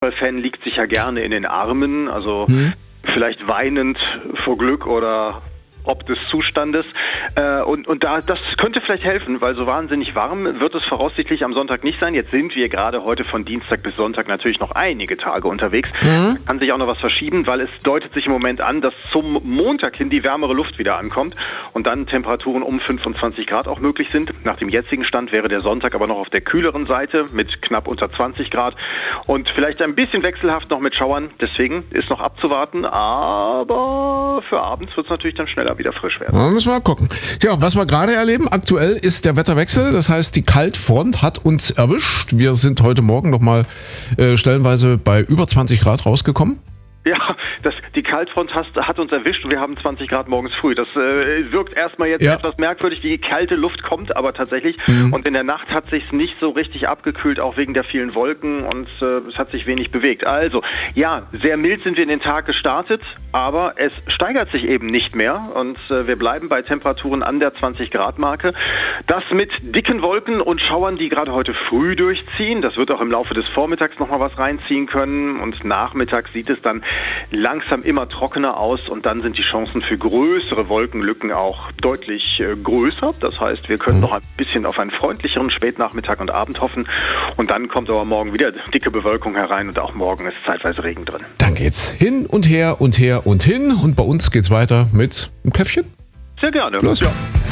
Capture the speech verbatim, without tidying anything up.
Fußballfan liegt sich ja gerne in den Armen, also Hm. vielleicht weinend vor Glück oder ob des Zustandes. Äh, und und da das könnte vielleicht helfen, weil so wahnsinnig warm wird es voraussichtlich am Sonntag nicht sein. Jetzt sind wir gerade heute von Dienstag bis Sonntag natürlich noch einige Tage unterwegs. Mhm. Kann sich auch noch was verschieben, weil es deutet sich im Moment an, dass zum Montag hin die wärmere Luft wieder ankommt und dann Temperaturen um fünfundzwanzig Grad auch möglich sind. Nach dem jetzigen Stand wäre der Sonntag aber noch auf der kühleren Seite mit knapp unter zwanzig Grad und vielleicht ein bisschen wechselhaft noch mit Schauern. Deswegen ist noch abzuwarten, aber für abends wird es natürlich dann schneller wieder frisch werden. Da müssen wir mal gucken. Ja, was wir gerade erleben, aktuell ist der Wetterwechsel. Das heißt, die Kaltfront hat uns erwischt. Wir sind heute Morgen nochmal äh, stellenweise bei über zwanzig Grad rausgekommen. Ja, das, die Kaltfront hat, hat uns erwischt und wir haben zwanzig Grad morgens früh. Das äh, wirkt erstmal jetzt Ja. etwas merkwürdig. Die kalte Luft kommt aber tatsächlich. Mhm. Und in der Nacht hat sich nicht so richtig abgekühlt, auch wegen der vielen Wolken und äh, es hat sich wenig bewegt. Also, ja, sehr mild sind wir in den Tag gestartet, aber es steigert sich eben nicht mehr und äh, wir bleiben bei Temperaturen an der zwanzig Grad Marke. Das mit dicken Wolken und Schauern, die gerade heute früh durchziehen. Das wird auch im Laufe des Vormittags nochmal was reinziehen können und nachmittags sieht es dann langsam immer trockener aus und dann sind die Chancen für größere Wolkenlücken auch deutlich äh, größer. Das heißt, wir können noch ein bisschen auf einen freundlicheren Spätnachmittag und Abend hoffen und dann kommt aber morgen wieder dicke Bewölkung herein und auch morgen ist zeitweise Regen drin. Dann geht's hin und her und her und hin und bei uns geht's weiter mit einem Käffchen. Sehr gerne. Los. Ja.